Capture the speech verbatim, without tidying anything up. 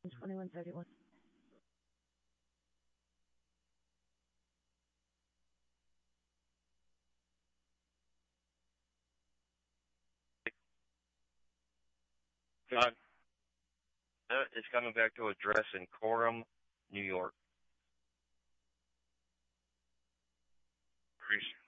twenty-one thirty-one. John, that is coming back to address in Coram, New York. Greece.